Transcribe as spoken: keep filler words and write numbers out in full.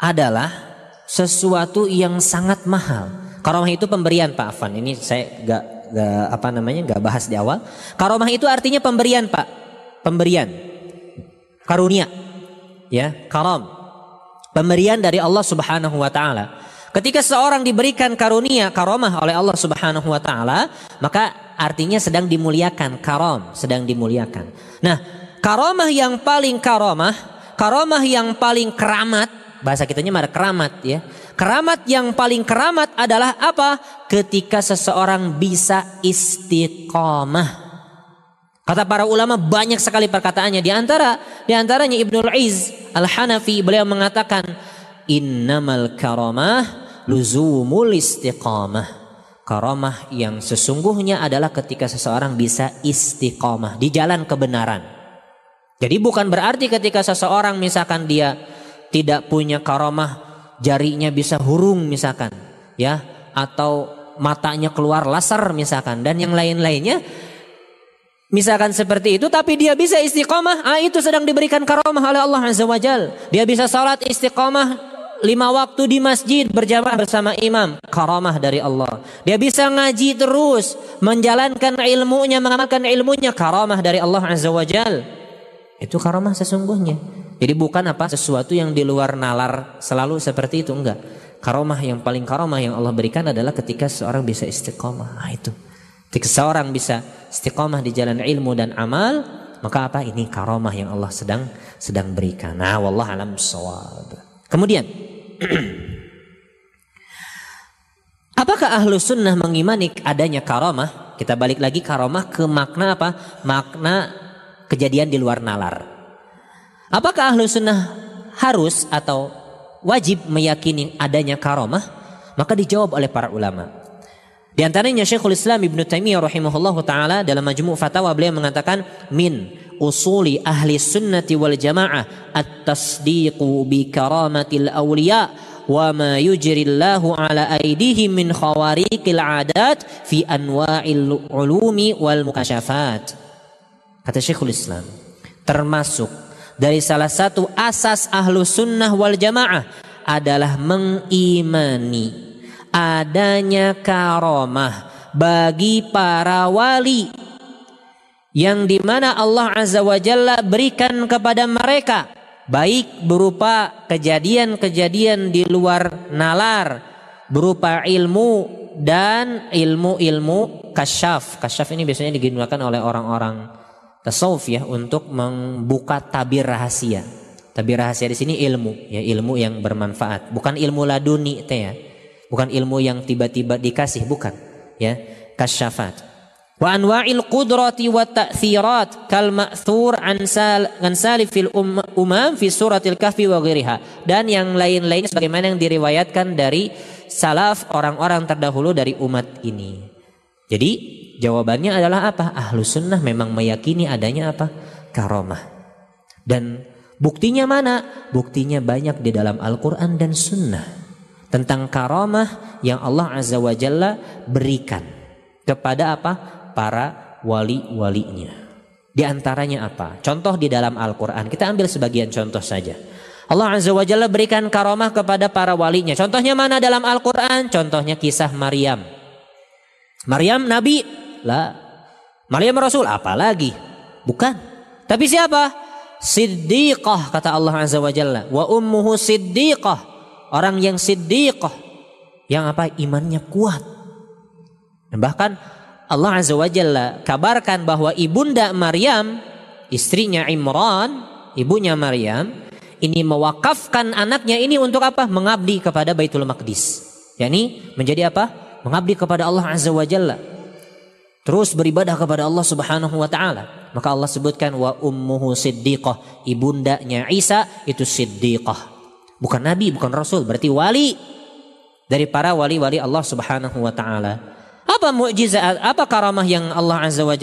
adalah sesuatu yang sangat mahal. Karomah itu pemberian, Pak Afan. Ini saya gak, gak apa namanya gak bahas di awal. Karomah itu artinya pemberian, Pak. Pemberian, karunia, ya, karam. Pemberian dari Allah Subhanahu Wa Taala. Ketika seorang diberikan karunia, karomah oleh Allah Subhanahu Wa Taala, maka artinya sedang dimuliakan, karam, sedang dimuliakan. Nah, karomah yang paling karomah, karomah yang paling keramat, bahasa kitanya ada keramat, ya. Keramat yang paling keramat adalah apa? Ketika seseorang bisa istiqomah. Kata para ulama banyak sekali perkataannya. Di antara di antaranya Ibnul Iz Al-Hanafi, beliau mengatakan innamal karamah luzumul istiqamah. Karamah yang sesungguhnya adalah ketika seseorang bisa istiqomah di jalan kebenaran. Jadi bukan berarti ketika seseorang misalkan dia tidak punya karamah, jarinya bisa hurung misalkan, ya, atau matanya keluar laser misalkan, dan yang lain-lainnya. Misalkan seperti itu, tapi dia bisa istiqomah, ah, itu sedang diberikan karamah oleh Allah Azza wa Jal. Dia bisa salat istiqomah lima waktu di masjid berjamaah bersama imam, karamah dari Allah. Dia bisa ngaji terus, menjalankan ilmunya, mengamalkan ilmunya, karamah dari Allah Azza wa Jal. Itu karamah sesungguhnya. Jadi bukan apa sesuatu yang di luar nalar selalu seperti itu, enggak. Karamah yang paling karamah yang Allah berikan adalah ketika seorang bisa istiqomah. Ah, itu. Ketika seorang bisa istiqomah di jalan ilmu dan amal, maka apa? Ini karamah yang Allah sedang sedang berikan. Nah, wallahu a'lam bishawab. Kemudian, apakah ahlu sunnah mengimani adanya karamah? Kita balik lagi karamah ke makna apa? Makna kejadian di luar nalar. Apakah ahlu sunnah harus atau wajib meyakini adanya karamah? Maka dijawab oleh para ulama. Di antaranya Syekhul Islam Ibnu Taimiyah rahimahullahu taala dalam Majmu' Fatawa, beliau mengatakan min usuli ahli sunnati wal jamaah at-tasdiqu bi karamatil awliya wa ma yujrillahu ala aidihim min khawariqil adat fi anwa'il ulumi wal mukasyafat. Kata Syekhul Islam, termasuk dari salah satu asas ahlu sunnah wal jamaah adalah mengimani adanya karamah bagi para wali yang dimana Allah Azza wa Jalla berikan kepada mereka, baik berupa kejadian-kejadian di luar nalar, berupa ilmu dan ilmu-ilmu kasyaf. Kasyaf ini biasanya digunakan oleh orang-orang tasawuf, ya, untuk membuka tabir rahasia. Tabir rahasia di sini ilmu, ya, ilmu yang bermanfaat, bukan ilmu laduni, teh, ya. Bukan ilmu yang tiba-tiba dikasih, bukan, ya, kasyafat. Wa anwa'il qudrati wa ta'thirat kal ma'thur an salifil umam fi suratil kahfi wa ghairiha, dan yang lain-lain sebagaimana yang diriwayatkan dari salaf, orang-orang terdahulu dari umat ini. Jadi jawabannya adalah apa? Ahlu sunnah memang meyakini adanya apa? Karamah. Dan buktinya mana? Buktinya banyak di dalam Al-Quran dan Sunnah tentang karamah yang Allah Azza wa Jalla berikan kepada apa? Para wali-walinya. Di antaranya apa? Contoh di dalam Al-Quran. Kita ambil sebagian contoh saja. Allah Azza wa Jalla berikan karamah kepada para walinya. Contohnya mana dalam Al-Quran? Contohnya kisah Maryam. Maryam Nabi? Lah. Maryam Rasul? Apalagi? Bukan. Tapi siapa? Siddiqah, kata Allah Azza wa Jalla. Wa ummuhu siddiqah. Orang yang siddiqah, yang apa? Imannya kuat. Dan bahkan Allah Azza wa Jalla kabarkan bahwa ibunda Maryam, istrinya Imran, ibunya Maryam, ini mewakafkan anaknya ini untuk apa? Mengabdi kepada Baitul Maqdis. yakni menjadi apa? Mengabdi kepada Allah Azza wa Jalla. Terus beribadah kepada Allah Subhanahu wa taala. Maka Allah sebutkan wa ummuhu siddiqah, ibundanya Isa itu siddiqah. Bukan nabi, bukan rasul, berarti wali dari para wali-wali Allah Subhanahu wa taala. Apa mukjizat, apa karamah yang Allah Azza wa Jalla